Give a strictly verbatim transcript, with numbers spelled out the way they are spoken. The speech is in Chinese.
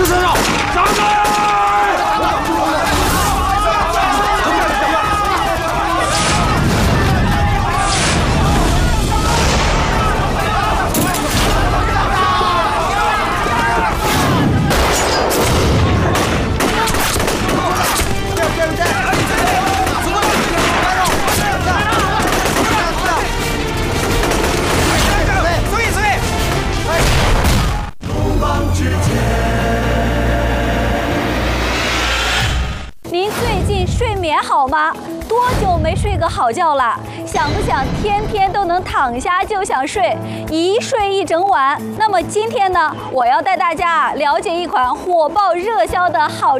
是车上，上来！ 您最近睡眠好吗？多久没睡个好觉了？想不想天天都能躺下就想睡，一睡一整晚？那么今天呢，我要带大家了解一款火爆热销的好。